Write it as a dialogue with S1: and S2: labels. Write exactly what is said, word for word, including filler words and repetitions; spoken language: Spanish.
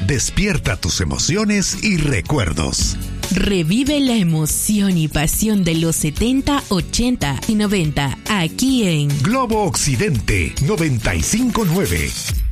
S1: Despierta tus emociones y recuerdos.
S2: Revive la emoción y pasión de los setenta, ochenta y noventa aquí en
S1: Globo Occidente noventa y cinco punto nueve.